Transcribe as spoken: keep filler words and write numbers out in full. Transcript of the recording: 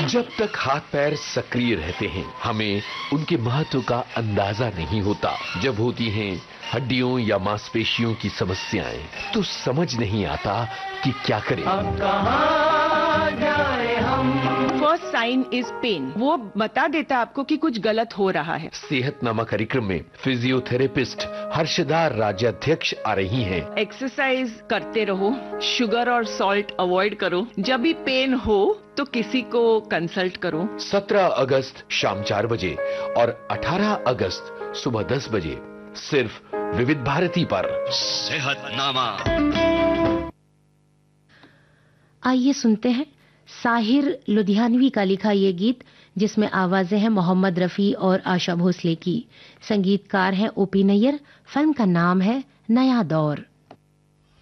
जब तक हाथ पैर सक्रिय रहते हैं हमें उनके महत्व का अंदाजा नहीं होता। जब होती हैं हड्डियों या मांसपेशियों की समस्याएं तो समझ नहीं आता कि क्या करें। अब कहां जाए हम। फर्स्ट साइन इज पेन, वो बता देता आपको कि कुछ गलत हो रहा है। सेहतनामा कार्यक्रम में फिजियोथेरेपिस्ट हर्षदा राज्याध्यक्ष आ रही हैं। एक्सरसाइज करते रहो, शुगर और सॉल्ट अवॉइड करो, जब भी पेन हो तो किसी को कंसल्ट करो। सत्रह अगस्त शाम चार बजे और अठारह अगस्त सुबह दस बजे सिर्फ विविध भारती पर सेहतनामा। आइए सुनते हैं साहिर लुधियानवी का लिखा ये गीत, जिसमें आवाजें हैं मोहम्मद रफी और आशा भोसले की। संगीतकार हैं ओपी नैयर। फिल्म का नाम है नया दौर।